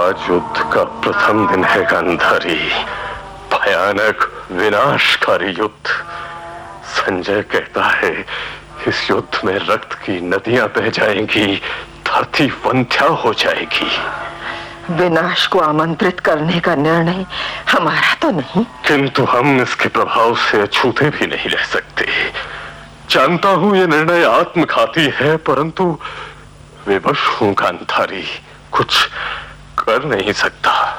आज युद्ध का प्रथम दिन है गांधारी, भयानक विनाशकारी युद्ध। संजय कहता है इस युद्ध में रक्त की नदियां बह जाएंगी, धरती वंध्या हो जाएगी। विनाश को आमंत्रित करने का निर्णय हमारा तो नहीं, किंतु हम इसके प्रभाव से अछूते भी नहीं रह सकते। जानता हूं ये निर्णय आत्मघाती है, परंतु विवश हूं गांधारी, कुछ कर नहीं सकता।